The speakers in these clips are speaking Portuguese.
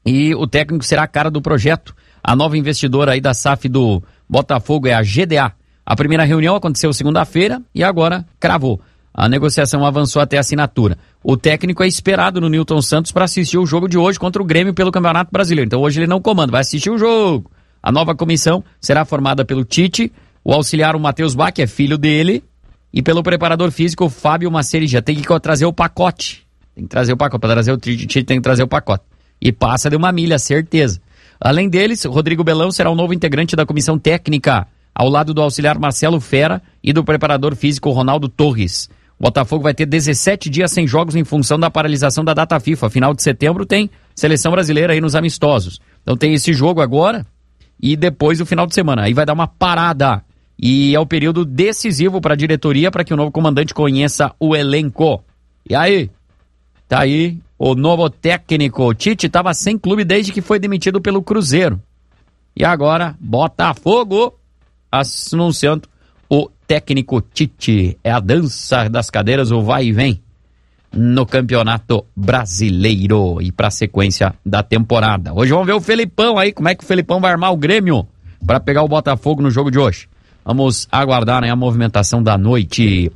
e o técnico será a cara do projeto. A nova investidora aí da SAF do Botafogo é a GDA. A primeira reunião aconteceu segunda-feira e agora cravou. A negociação avançou até a assinatura. O técnico é esperado no Newton Santos para assistir o jogo de hoje contra o Grêmio pelo Campeonato Brasileiro. Então hoje ele não comanda, vai assistir o jogo. A nova comissão será formada pelo Tite, o auxiliar o Matheus Bach, que é filho dele, e pelo preparador físico Fábio Maceri. Já tem que trazer o pacote. Tem que trazer o pacote. Para trazer o Tite tem que trazer o pacote. E passa de uma milha, certeza. Além deles, Rodrigo Belão será o novo integrante da comissão técnica, ao lado do auxiliar Marcelo Fera e do preparador físico Ronaldo Torres. O Botafogo vai ter 17 dias sem jogos em função da paralisação da data FIFA. Final de setembro tem seleção brasileira aí nos amistosos. Então tem esse jogo agora e depois o final de semana. Aí vai dar uma parada. E é o período decisivo para a diretoria, para que o novo comandante conheça o elenco. E aí? Tá aí o novo técnico. O Tite estava sem clube desde que foi demitido pelo Cruzeiro. E agora, Botafogo anunciando o técnico Tite. É a dança das cadeiras, o vai e vem no Campeonato Brasileiro e para a sequência da temporada. Hoje vamos ver o Felipão aí, como é que o Felipão vai armar o Grêmio para pegar o Botafogo no jogo de hoje. Vamos aguardar, né, a movimentação da noite.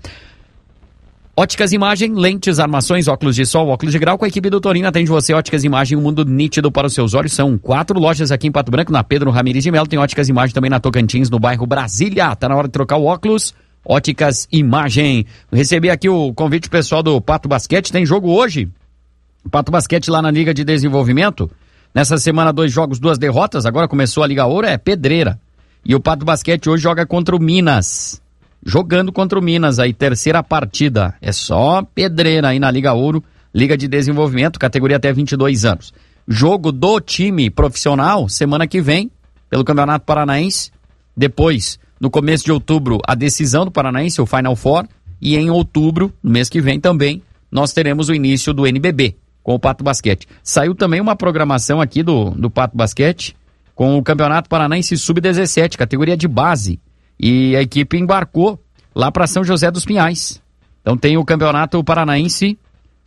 Óticas Imagem, lentes, armações, óculos de sol, óculos de grau. Com a equipe do Torino atende você. Óticas Imagem, um mundo nítido para os seus olhos. São 4 lojas aqui em Pato Branco, na Pedro Ramires de Melo. Tem Óticas Imagem também na Tocantins, no bairro Brasília. Tá na hora de trocar o óculos. Óticas Imagem. Recebi aqui o convite pessoal do Pato Basquete. Tem jogo hoje. Pato Basquete lá na Liga de Desenvolvimento. Nessa semana, 2 jogos, 2 derrotas. Agora começou a Liga Ouro, é pedreira. E o Pato Basquete hoje joga contra o Minas. Jogando contra o Minas aí, terceira partida. É só pedreira aí na Liga Ouro, Liga de Desenvolvimento, categoria até 22 anos. Jogo do time profissional, semana que vem, pelo Campeonato Paranaense. Depois, no começo de outubro, a decisão do Paranaense, o Final Four. E em outubro, no mês que vem também, nós teremos o início do NBB, com o Pato Basquete. Saiu também uma programação aqui do Pato Basquete, com o Campeonato Paranaense Sub-17, categoria de base. E a equipe embarcou lá para São José dos Pinhais. Então tem o Campeonato Paranaense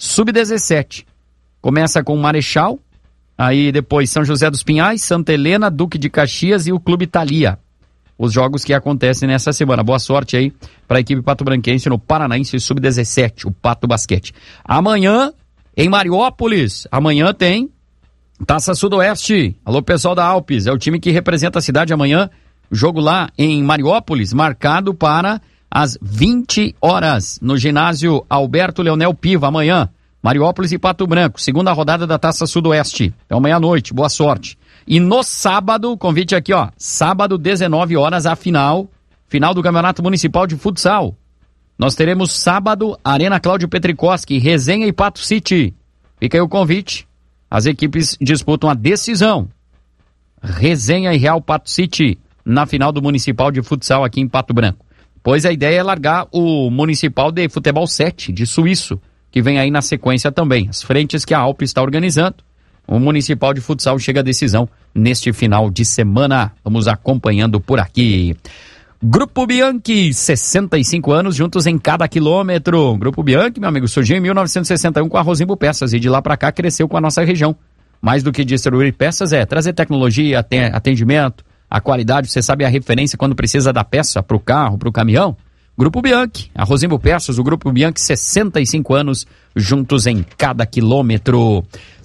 Sub-17. Começa com o Marechal, aí depois São José dos Pinhais, Santa Helena, Duque de Caxias e o Clube Thalia. Os jogos que acontecem nessa semana. Boa sorte aí para a equipe patobranquense no Paranaense Sub-17, o Pato Basquete. Amanhã, em Mariópolis, amanhã tem Taça Sudoeste. Alô, pessoal da Alpes, é o time que representa a cidade amanhã. Jogo lá em Mariópolis, marcado para as 20 horas, no ginásio Alberto Leonel Piva, amanhã. Mariópolis e Pato Branco, segunda rodada da Taça Sudoeste. Então amanhã à noite, boa sorte. E no sábado, convite aqui, ó, sábado, 19 horas, a final do Campeonato Municipal de Futsal. Nós teremos sábado, Arena Cláudio Petrikoski, Resenha e Pato City. Fica aí o convite. As equipes disputam a decisão. Resenha e Real Pato City na final do Municipal de Futsal aqui em Pato Branco. Pois a ideia é largar o Municipal de Futebol 7, de Suíço, que vem aí na sequência também. As frentes que a Alpe está organizando. O Municipal de Futsal chega à decisão neste final de semana. Vamos acompanhando por aqui. Grupo Bianchi, 65 anos juntos em cada quilômetro. Grupo Bianchi, meu amigo, surgiu em 1961 com a Rosimbo Peças e de lá para cá cresceu com a nossa região. Mais do que distribuir peças é trazer tecnologia, atendimento, a qualidade, você sabe a referência quando precisa da peça para o carro, para o caminhão. Grupo Bianchi, a Rosimbo Peças, o Grupo Bianchi, 65 anos juntos em cada quilômetro.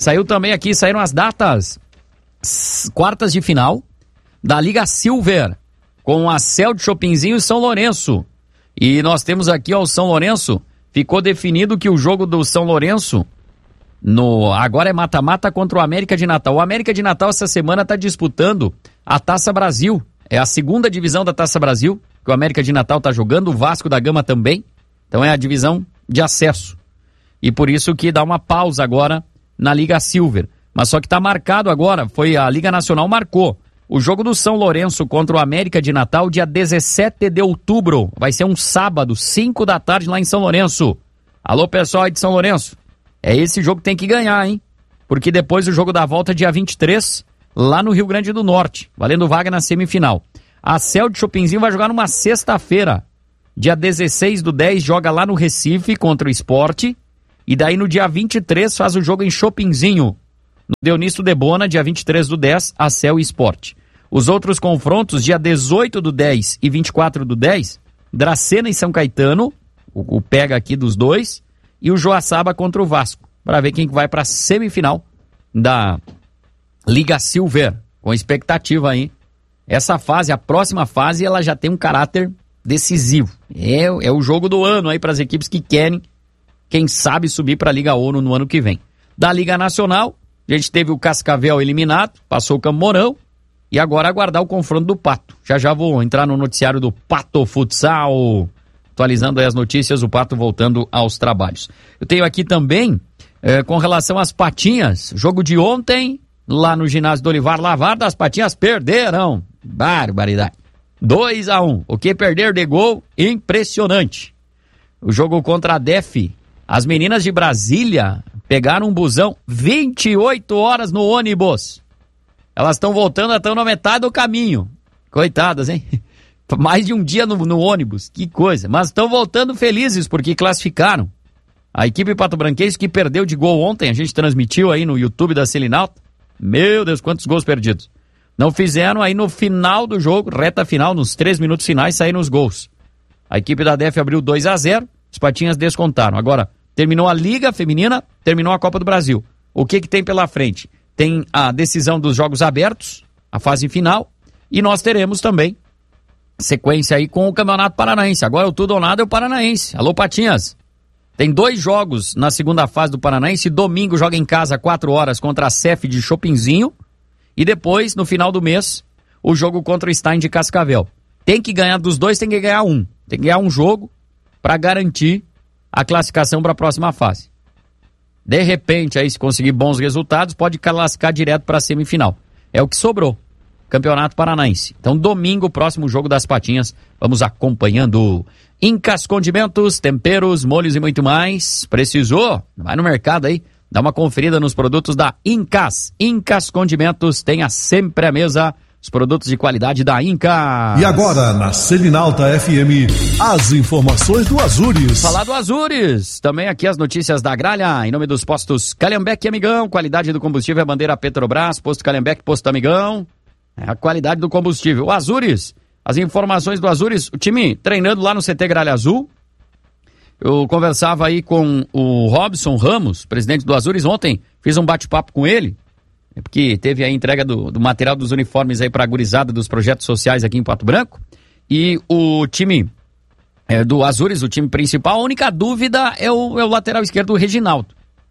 Saíram as datas, quartas de final da Liga Silver, com a Céu de Chopinzinho e São Lourenço. E nós temos aqui, ó, o São Lourenço. Ficou definido que o jogo do São Lourenço agora é mata-mata contra o América de Natal. O América de Natal essa semana está disputando a Taça Brasil. É a segunda divisão da Taça Brasil que o América de Natal está jogando. O Vasco da Gama também. Então é a divisão de acesso. E por isso que dá uma pausa agora na Liga Silver. Mas só que está marcado agora, a Liga Nacional marcou. O jogo do São Lourenço contra o América de Natal, dia 17 de outubro. Vai ser um sábado, 5 da tarde, lá em São Lourenço. Alô, pessoal aí de São Lourenço. É esse jogo que tem que ganhar, hein? Porque depois o jogo da volta é dia 23, lá no Rio Grande do Norte, valendo vaga na semifinal. A Céu de Chopinzinho vai jogar numa sexta-feira. Dia 16/10, joga lá no Recife contra o Sport. E daí no dia 23 faz o jogo em Chopinzinho. no Dionísio Debona, dia 23/10, a Cel Esporte. Os outros confrontos, dia 18/10 e 24/10, Dracena e São Caetano, o pega aqui dos dois, e o Joaçaba contra o Vasco, para ver quem vai para a semifinal da Liga Silver, com expectativa aí. Essa fase, a próxima fase, ela já tem um caráter decisivo. É o jogo do ano aí para as equipes que querem, quem sabe, subir para a Liga Ouro no ano que vem. Da Liga Nacional, a gente teve o Cascavel eliminado, passou o Campo Mourão, e agora aguardar o confronto do Pato. Já vou entrar no noticiário do Pato Futsal, atualizando aí as notícias, o Pato voltando aos trabalhos. Eu tenho aqui também, com relação às Patinhas, jogo de ontem, lá no ginásio do Olivar Lavarda, as Patinhas perderam. Barbaridade. 2-1. O que perder de gol, impressionante. O jogo contra a DEF, as meninas de Brasília pegaram um busão 28 horas no ônibus. Elas estão voltando, estão na metade do caminho. Coitadas, hein? Mais de um dia no ônibus, que coisa. Mas estão voltando felizes porque classificaram. A equipe pato-branquense que perdeu de gol ontem, a gente transmitiu aí no YouTube da Selinalta. Meu Deus, quantos gols perdidos. Não fizeram, aí no final do jogo, reta final, nos 3 minutos finais, saíram os gols. A equipe da DEF abriu 2-0, os Patinhas descontaram. Agora, terminou a Liga Feminina, terminou a Copa do Brasil. O que tem pela frente? Tem a decisão dos jogos abertos, a fase final, e nós teremos também sequência aí com o Campeonato Paranaense. Agora o tudo ou nada é o Paranaense. Alô, Patinhas. Tem 2 jogos na segunda fase do Paranaense. Domingo joga em casa 4 horas contra a CEF de Chopinzinho. E depois, no final do mês, o jogo contra o Stein de Cascavel. Tem que ganhar dos dois, tem que ganhar um. Tem que ganhar um jogo para garantir a classificação para a próxima fase. De repente, aí, se conseguir bons resultados, pode classificar direto para a semifinal. É o que sobrou. Campeonato Paranaense. Então, domingo, próximo jogo das Patinhas, vamos acompanhando. Incas Condimentos, temperos, molhos e muito mais. Precisou? Vai no mercado aí, dá uma conferida nos produtos da Incas. Incas Condimentos, tenha sempre à mesa os produtos de qualidade da Incas. E agora, na Selinalta FM, as informações do Azures. Falar do Azures, também aqui as notícias da Gralha, em nome dos postos Calhambeque e Amigão, qualidade do combustível é bandeira Petrobras, posto Calhambeque, posto Amigão, é a qualidade do combustível. O Azures, as informações do Azures, o time treinando lá no CT Gralha Azul. Eu conversava aí com o Robson Ramos, presidente do Azures, ontem, fiz um bate-papo com ele, porque teve a entrega do material dos uniformes aí para a gurizada dos projetos sociais aqui em Pato Branco, e o time do Azures, o time principal, a única dúvida é o lateral esquerdo, o Reginaldo,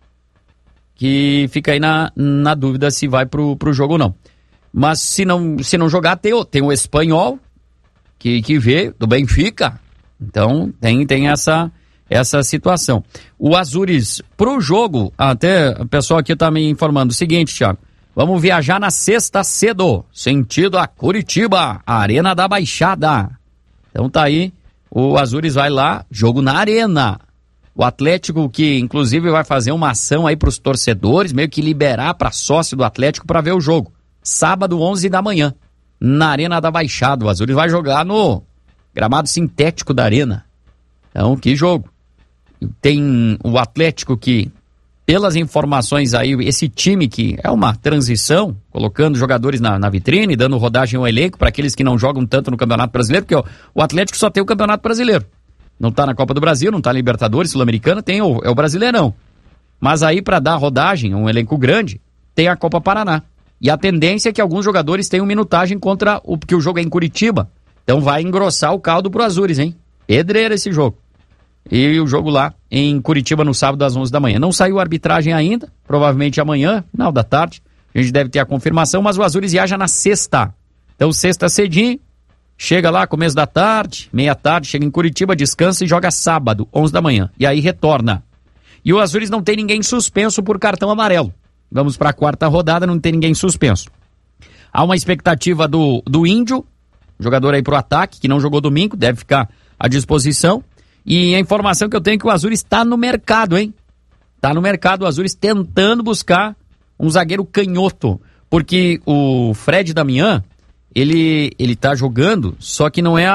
que fica aí na dúvida se vai pro jogo ou não. Mas se não jogar, tem o Espanhol, que veio do Benfica, então tem essa situação. O Azures, pro jogo, até o pessoal aqui tá me informando o seguinte, Thiago, vamos viajar na sexta cedo, sentido a Curitiba, Arena da Baixada. Então tá aí, o Azures vai lá, jogo na Arena. O Atlético, que inclusive vai fazer uma ação aí pros torcedores, meio que liberar pra sócio do Atlético pra ver o jogo. Sábado, 11 da manhã, na Arena da Baixada. O Azures vai jogar no gramado sintético da Arena. Então, que jogo. Tem o Atlético que, pelas informações aí, esse time que é uma transição, colocando jogadores na vitrine, dando rodagem ao elenco para aqueles que não jogam tanto no Campeonato Brasileiro, porque o Atlético só tem o Campeonato Brasileiro. Não tá na Copa do Brasil, não tá na Libertadores, Sul-Americana, é o Brasileirão. Mas aí, para dar rodagem, um elenco grande, tem a Copa Paraná. E a tendência é que alguns jogadores tenham minutagem porque o jogo é em Curitiba. Então vai engrossar o caldo pro Azures, hein? Pedreira esse jogo. E o jogo lá em Curitiba no sábado às 11 da manhã. Não saiu a arbitragem ainda, provavelmente amanhã, final da tarde. A gente deve ter a confirmação, mas o Azures viaja na sexta. Então sexta cedinho, chega lá começo da tarde, meia tarde, chega em Curitiba, descansa e joga sábado, 11 da manhã. E aí retorna. E o Azures não tem ninguém suspenso por cartão amarelo. Vamos para a quarta rodada, não tem ninguém suspenso. Há uma expectativa do Índio, jogador aí pro ataque, que não jogou domingo, deve ficar à disposição. E a informação que eu tenho é que o Azures está no mercado, hein? Está no mercado o Azures tentando buscar um zagueiro canhoto. Porque o Fred Damian, ele tá jogando, só que não é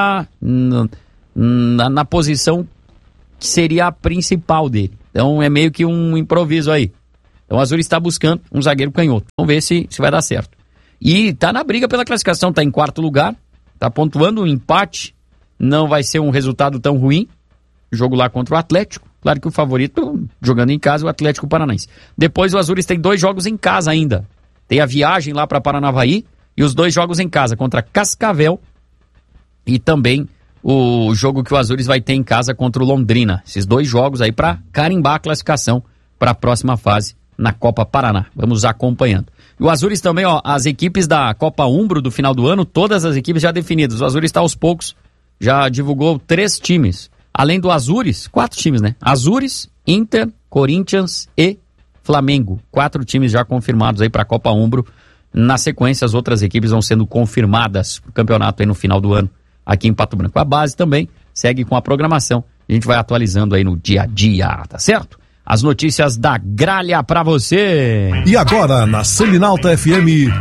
na posição que seria a principal dele. Então é meio que um improviso aí. Então o Azures está buscando um zagueiro canhoto. Vamos ver se vai dar certo. E tá na briga pela classificação, tá em quarto lugar, tá pontuando um empate, não vai ser um resultado tão ruim. Jogo lá contra o Atlético, claro que o favorito, jogando em casa, é o Atlético Paranaense. Depois o Azures tem 2 jogos em casa ainda. Tem a viagem lá para Paranavaí e os 2 jogos em casa, contra Cascavel e também o jogo que o Azures vai ter em casa contra o Londrina. Esses 2 jogos aí para carimbar a classificação para a próxima fase na Copa Paraná. Vamos acompanhando. E o Azures também, ó, as equipes da Copa Umbro do final do ano, todas as equipes já definidas. O Azures está aos poucos, já divulgou 3 times. Além do Azures, 4 times, né? Azures, Inter, Corinthians e Flamengo. 4 times já confirmados aí para a Copa Umbro. Na sequência, as outras equipes vão sendo confirmadas para o campeonato aí no final do ano, aqui em Pato Branco. A base também segue com a programação. A gente vai atualizando aí no dia a dia, tá certo? As notícias da Gralha pra você. E agora, na Selinalta FM,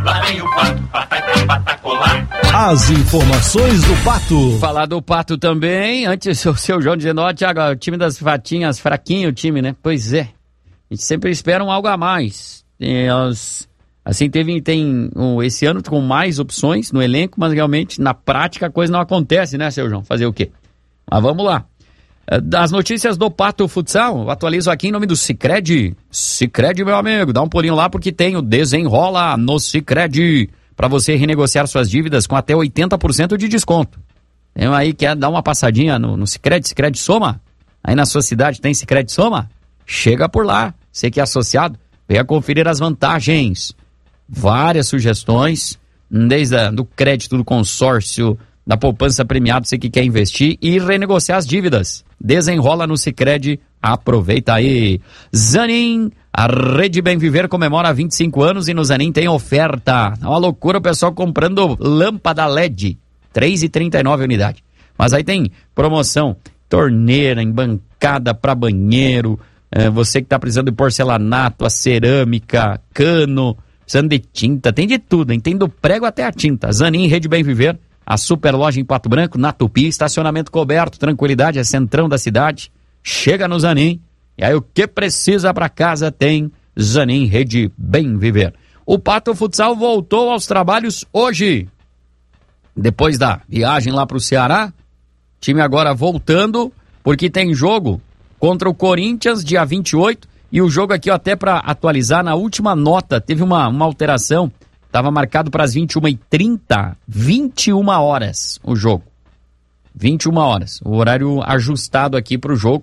as informações do Pato. Falar do Pato também. Antes, o seu João dizendo, ó, Thiago, o time das fatinhas, fraquinho o time, né? Pois é. A gente sempre espera um algo a mais. Assim, esse ano com mais opções no elenco, mas realmente, na prática, a coisa não acontece, né, seu João? Fazer o quê? Mas vamos lá. Das notícias do Pato Futsal, atualizo aqui em nome do Sicredi. Sicredi, meu amigo, dá um pulinho lá porque tem o Desenrola no Sicredi para você renegociar suas dívidas com até 80% de desconto. Tem aí, quer dar uma passadinha no Sicredi, Sicredi Soma? Aí na sua cidade tem Sicredi Soma? Chega por lá, você que é associado, venha conferir as vantagens. Várias sugestões, desde do crédito do consórcio, da poupança premiada, você que quer investir e renegociar as dívidas. Desenrola no Sicredi, aproveita aí. Zanin, a Rede Bem Viver comemora 25 anos e no Zanin tem oferta. É uma loucura o pessoal comprando lâmpada LED, R$3,39 a unidade. Mas aí tem promoção, torneira, embancada para banheiro, você que tá precisando de porcelanato, a cerâmica, cano, precisando de tinta, tem de tudo, hein? Tem do prego até a tinta. Zanin, Rede Bem Viver, a super loja em Pato Branco, na Tupi, estacionamento coberto, tranquilidade, é centrão da cidade. Chega no Zanin, e aí o que precisa para casa tem Zanin, Rede Bem Viver. O Pato Futsal voltou aos trabalhos hoje. Depois da viagem lá para o Ceará, time agora voltando, porque tem jogo contra o Corinthians, dia 28, e o jogo aqui, ó, até para atualizar, na última nota, teve uma alteração. Estava marcado para as 21h30, 21 horas o jogo. 21 horas. O horário ajustado aqui para o jogo.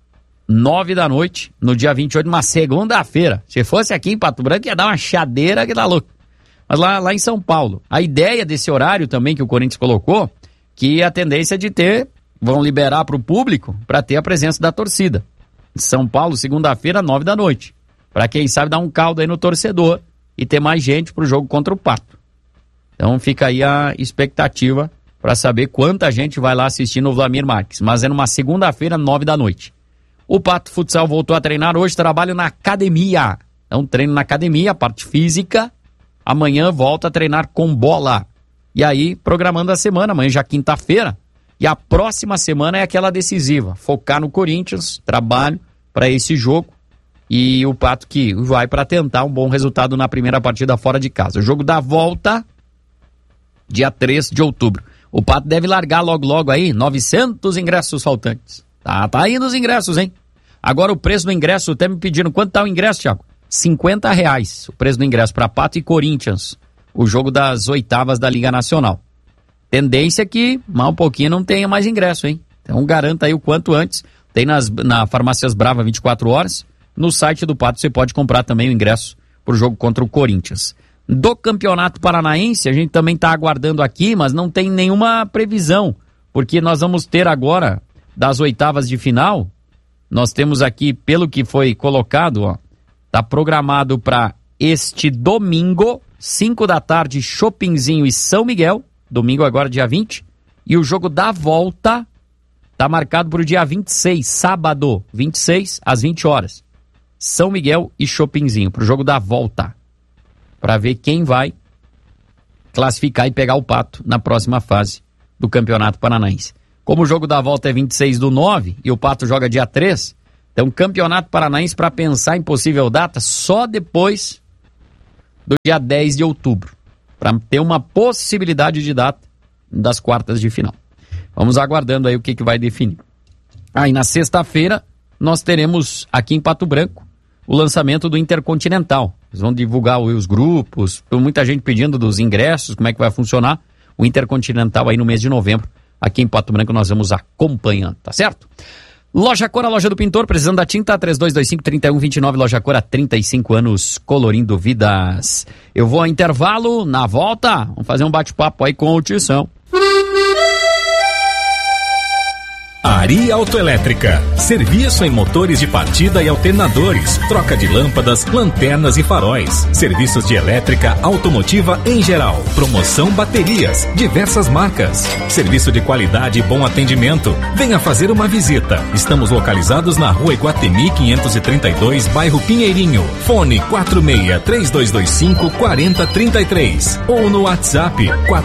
9 da noite, no dia 28, uma segunda-feira. Se fosse aqui em Pato Branco, ia dar uma chadeira que tá louco. Mas lá em São Paulo. A ideia desse horário também que o Corinthians colocou, que a tendência é de vão liberar para o público para ter a presença da torcida. São Paulo, segunda-feira, 9 da noite. Para quem sabe dar um caldo aí no torcedor e ter mais gente pro jogo contra o Pato. Então fica aí a expectativa para saber quanta gente vai lá assistir no Vlamir Marques. Mas é numa segunda-feira, 9 da noite. O Pato Futsal voltou a treinar hoje, trabalho na academia. Então treino na academia, a parte física. Amanhã volta a treinar com bola. E aí, programando a semana, amanhã já quinta-feira. E a próxima semana é aquela decisiva. Focar no Corinthians, trabalho para esse jogo. E o Pato que vai para tentar um bom resultado na primeira partida fora de casa. O jogo da volta, dia 3 de outubro. O Pato deve largar logo aí 900 ingressos faltantes. Tá indo os ingressos, hein? Agora o preço do ingresso, até me pedindo, quanto tá o ingresso, Thiago? R$50 o preço do ingresso para Pato e Corinthians. O jogo das oitavas da Liga Nacional. Tendência que, mal um pouquinho, não tenha mais ingresso, hein? Então garanta aí o quanto antes. Tem na Farmácias Brava 24 horas. No site do Pato você pode comprar também o ingresso para o jogo contra o Corinthians. Do Campeonato Paranaense, a gente também está aguardando aqui, mas não tem nenhuma previsão, porque nós vamos ter agora, das oitavas de final, nós temos aqui, pelo que foi colocado, ó, tá programado para este domingo, 5 da tarde, Chopinzinho e São Miguel, domingo agora, dia 20, e o jogo da volta tá marcado para o dia 26, sábado, 26, às 20 horas. São Miguel e Chopinzinho, pro jogo da volta. Para ver quem vai classificar e pegar o Pato na próxima fase do Campeonato Paranaense. Como o jogo da volta é 26/9 e o Pato joga dia 3, Então, Campeonato Paranaense, para pensar em possível data, só depois do dia 10 de outubro, para ter uma possibilidade de data das quartas de final. Vamos aguardando aí o que vai definir. E na sexta-feira nós teremos aqui em Pato Branco o lançamento do Intercontinental. Eles vão divulgar os grupos, muita gente pedindo dos ingressos, como é que vai funcionar o Intercontinental aí no mês de novembro. Aqui em Pato Branco nós vamos acompanhando, tá certo? Loja Cor, a loja do pintor, precisando da tinta, 3225-3129, Loja Cor, há 35 anos, colorindo vidas. Eu vou ao intervalo, na volta, vamos fazer um bate-papo aí com o Tição. Ari Autoelétrica, serviço em motores de partida e alternadores, troca de lâmpadas, lanternas e faróis, serviços de elétrica automotiva em geral, promoção baterias, diversas marcas, serviço de qualidade e bom atendimento. Venha fazer uma visita. Estamos localizados na Rua Iguatemi 532, bairro Pinheirinho. Fone 46-3225-4033 ou no WhatsApp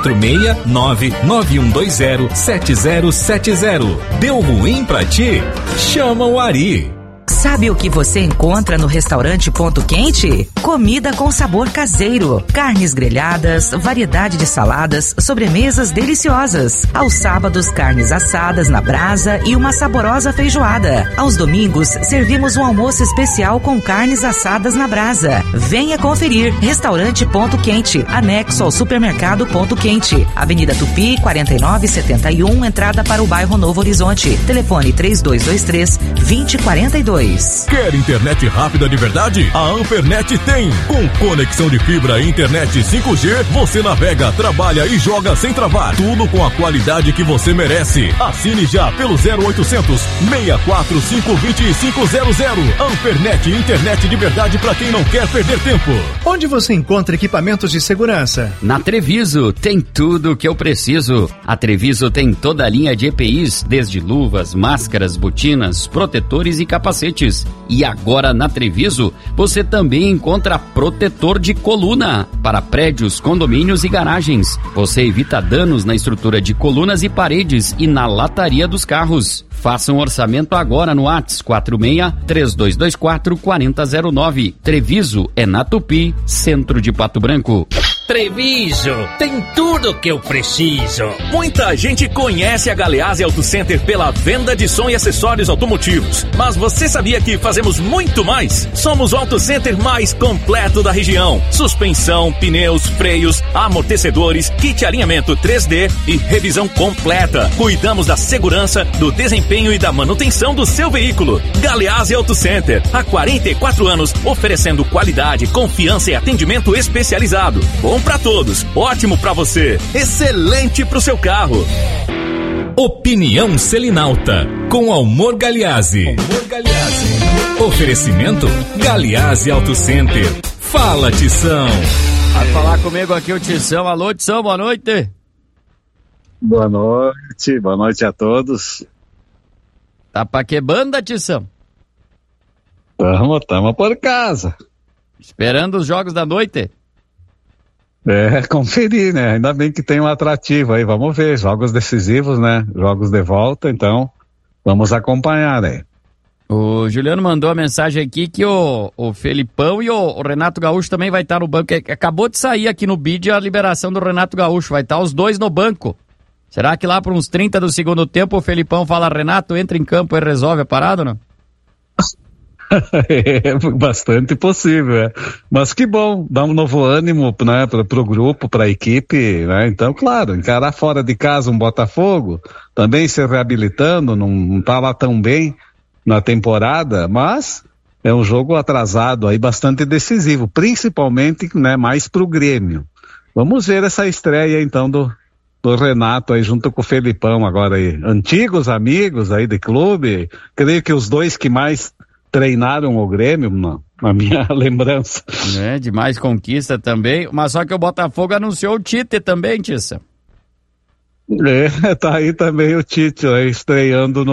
469-9120-7070. Deu ruim pra ti? Chama o Ari. Sabe o que você encontra no restaurante Ponto Quente? Comida com sabor caseiro, carnes grelhadas, variedade de saladas, sobremesas deliciosas. Aos sábados, carnes assadas na brasa e uma saborosa feijoada. Aos domingos, servimos um almoço especial com carnes assadas na brasa. Venha conferir. Restaurante Ponto Quente, anexo ao supermercado Ponto Quente. Avenida Tupi, 4971, entrada para o bairro Novo Horizonte. Telefone 3223-2042. Quer internet rápida de verdade? A Ampernet tem. Com conexão de fibra e internet 5G, você navega, trabalha e joga sem travar. Tudo com a qualidade que você merece. Assine já pelo 0800 645 2500. Ampernet, internet de verdade para quem não quer perder tempo. Onde você encontra equipamentos de segurança? Na Treviso tem tudo o que eu preciso. A Treviso tem toda a linha de EPIs, desde luvas, máscaras, botinas, protetores e capacetes. E agora na Treviso você também encontra protetor de coluna para prédios, condomínios e garagens. Você evita danos na estrutura de colunas e paredes e na lataria dos carros. Faça um orçamento agora no WhatsApp 46-3224-4009. Treviso é na Tupi, centro de Pato Branco. Treviso tem tudo o que eu preciso. Muita gente conhece a Galeazzi Auto Center pela venda de som e acessórios automotivos. Mas você sabia que fazemos muito mais? Somos o Auto Center mais completo da região. Suspensão, pneus, freios, amortecedores, kit alinhamento 3D e revisão completa. Cuidamos da segurança, do desempenho e da manutenção do seu veículo. Galeazzi Auto Center, há 44 anos, oferecendo qualidade, confiança e atendimento especializado. Bom pra todos, ótimo pra você, excelente pro seu carro. Opinião Selinalta, com Almor Galeazzi. Oferecimento Galeazzi Auto Center. Fala, Tição. Vai falar comigo aqui o Tição. Alô, Tição, boa noite. Boa noite a todos. Tá pra que banda, Tição? Tamo por casa. Esperando os jogos da noite? Conferir, né? Ainda bem que tem um atrativo aí, vamos ver, jogos decisivos, né? Jogos de volta, então vamos acompanhar, né? O Juliano mandou a mensagem aqui que o Felipão e o Renato Gaúcho também vai estar no banco. Acabou de sair aqui no BID a liberação do Renato Gaúcho, vai estar os dois no banco. Será que lá para uns 30 do segundo tempo o Felipão fala, Renato, entra em campo e resolve a parada, não? É bastante possível, mas que bom, dá um novo ânimo, né, pro grupo, pra equipe, né? Então, claro, encarar fora de casa um Botafogo, também se reabilitando, não tá lá tão bem na temporada, mas é um jogo atrasado aí, bastante decisivo, principalmente, né, mais pro Grêmio. Vamos ver essa estreia então do Renato aí junto com o Felipão agora aí, antigos amigos aí de clube, creio que os dois que mais treinaram o Grêmio, na minha lembrança. De mais conquista também, mas só que o Botafogo anunciou o Tite também, Tissa. Tá aí também o Tite, aí, estreando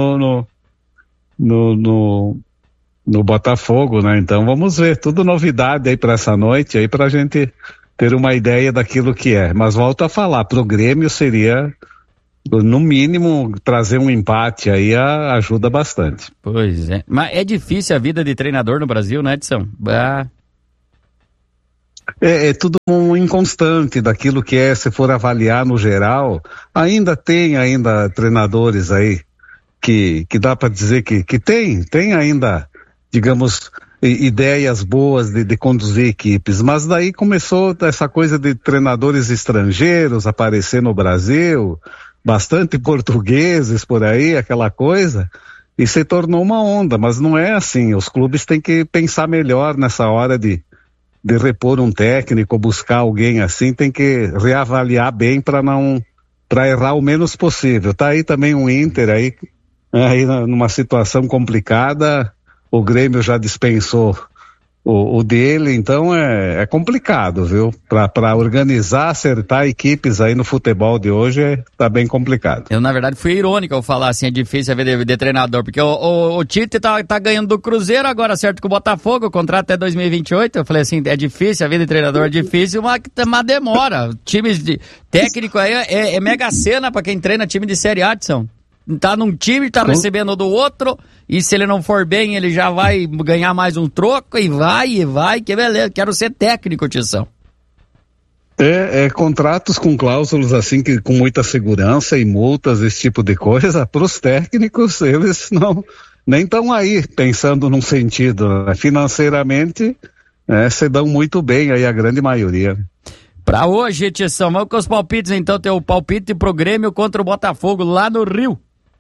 no Botafogo, né? Então vamos ver, tudo novidade aí para essa noite, aí pra gente ter uma ideia daquilo que é. Mas volto a falar, pro Grêmio seria no mínimo, trazer um empate aí ajuda bastante. Pois é. Mas é difícil a vida de treinador no Brasil, né, Edson? É tudo um inconstante daquilo que se for avaliar no geral. Ainda tem treinadores aí que dá para dizer que tem ainda, digamos, ideias boas de conduzir equipes, mas daí começou essa coisa de treinadores estrangeiros aparecer no Brasil, bastante portugueses por aí, aquela coisa, e se tornou uma onda, mas não é assim. Os clubes têm que pensar melhor nessa hora de repor um técnico, buscar alguém assim, tem que reavaliar bem para errar o menos possível. Tá aí também um Inter aí numa situação complicada, o Grêmio já dispensou o dele, então é complicado, viu? Para organizar, acertar equipes aí no futebol de hoje tá bem complicado. Eu, na verdade, fui irônico ao falar assim, é difícil haver de treinador, porque o Tite tá ganhando do Cruzeiro, agora certo com o Botafogo, o contrato até 2028, eu falei assim, é difícil, a vida de treinador é difícil, mas demora. Times de técnico aí é mega cena para quem treina time de Série A, Edson. Tá num time, tá recebendo do outro, e se ele não for bem, ele já vai ganhar mais um troco, e vai, que beleza, quero ser técnico, Tição. Contratos com cláusulas assim, que com muita segurança e multas, esse tipo de coisa, pros técnicos, eles nem estão aí pensando num sentido, né? Financeiramente, se dão muito bem aí a grande maioria. Pra hoje, Tição, vamos com os palpites, então, tem o palpite pro Grêmio contra o Botafogo lá no Rio.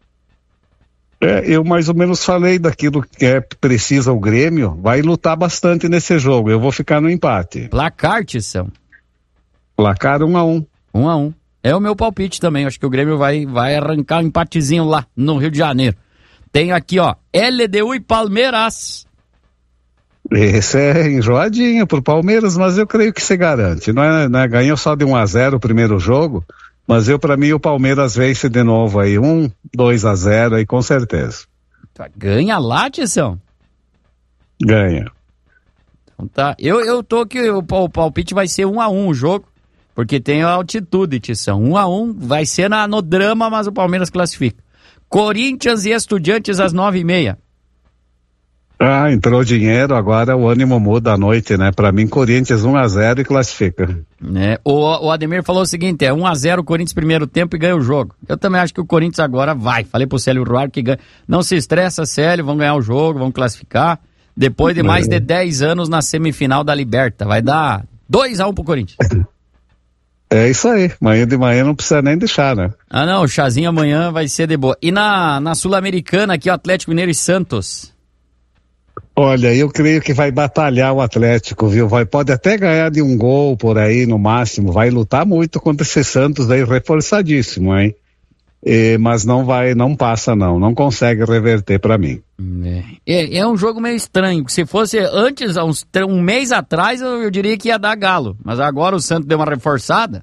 Eu mais ou menos falei daquilo que precisa o Grêmio, vai lutar bastante nesse jogo, eu vou ficar no empate. Placar, Tição? Placar 1-1. 1-1. É o meu palpite também, acho que o Grêmio vai arrancar um empatezinho lá no Rio de Janeiro. Tem aqui, ó, LDU e Palmeiras. Esse é enjoadinho pro Palmeiras, mas eu creio que se garante. Não é ganhou só de 1-0 o primeiro jogo, mas para mim o Palmeiras vence de novo aí, 2-0 aí com certeza. Ganha lá, Tição? Ganha. Então tá, eu tô que o palpite vai ser 1-1 o jogo, porque tem a altitude, Tição. 1-1 vai ser no drama, mas o Palmeiras classifica. Corinthians e Estudiantes às 9h30. Entrou dinheiro, agora o ânimo muda à noite, né? Pra mim, Corinthians 1-0 e classifica. O Ademir falou o seguinte, 1-0 o Corinthians primeiro tempo e ganha o jogo. Eu também acho que o Corinthians agora vai. Falei pro Célio Ruar que ganha. Não se estressa, Célio, vão ganhar o jogo, vão classificar. Depois de mais de 10 anos na semifinal da Liberta. Vai dar 2-1 pro Corinthians. É isso aí, amanhã de manhã não precisa nem deixar, né? Não, o chazinho amanhã vai ser de boa. E na Sul-Americana aqui, o Atlético Mineiro e Santos. Olha, eu creio que vai batalhar o Atlético, viu? Pode até ganhar de um gol por aí no máximo, vai lutar muito contra esse Santos aí reforçadíssimo, hein? Mas não passa não consegue reverter pra mim. É um jogo meio estranho, se fosse antes, um mês atrás, eu diria que ia dar Galo, mas agora o Santos deu uma reforçada.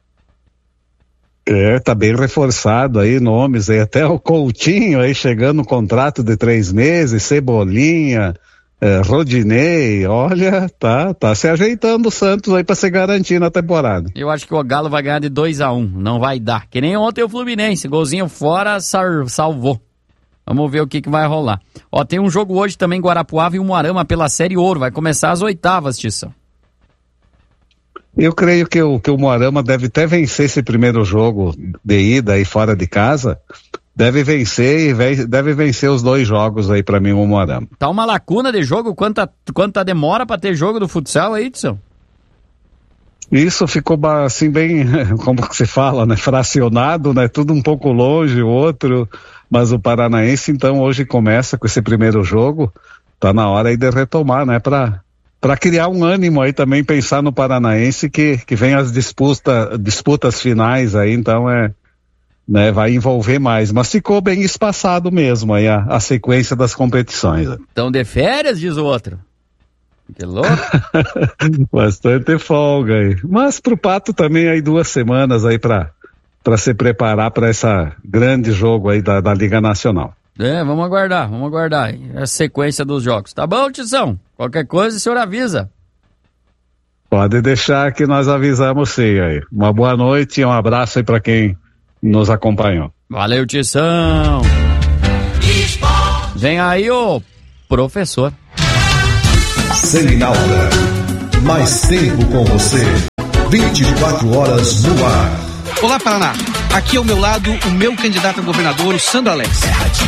Tá bem reforçado aí, nomes aí, até o Coutinho aí chegando no contrato de 3 meses, Cebolinha, Rodinei, olha, tá se ajeitando o Santos aí pra se garantir na temporada. Eu acho que o Galo vai ganhar de 2-1, não vai dar, que nem ontem o Fluminense, golzinho fora, salvou. Vamos ver o que vai rolar. Ó, tem um jogo hoje também, Guarapuava e Umuarama pela Série Ouro, vai começar às 8h, Tição. Eu creio que o Umuarama deve até vencer esse primeiro jogo de ida aí fora de casa. Deve vencer e deve vencer os 2 jogos aí pra mim, o Umuarama. Tá uma lacuna de jogo? Quanta demora pra ter jogo do futsal aí, Edson? Isso ficou assim bem, como que se fala, né? Fracionado, né? Tudo um pouco longe, o outro. Mas o Paranaense, então, hoje começa com esse primeiro jogo. Tá na hora aí de retomar, né? Pra criar um ânimo aí também, pensar no Paranaense que vem as disputas finais aí, então né, vai envolver mais, mas ficou bem espaçado mesmo aí a sequência das competições. Então de férias, diz o outro. Que louco. Bastante folga aí, mas pro Pato também aí 2 semanas aí pra se preparar para essa grande jogo aí da Liga Nacional. Vamos aguardar a sequência dos jogos. Tá bom, Tição? Qualquer coisa o senhor avisa. Pode deixar que nós avisamos sim aí. Uma boa noite e um abraço aí para quem nos acompanhou. Valeu, Tição. Vem aí o professor. Seminalta. Mais tempo com você. 24 horas no ar. Olá, Paraná. Aqui ao meu lado, o meu candidato a governador, o Sandro Alex.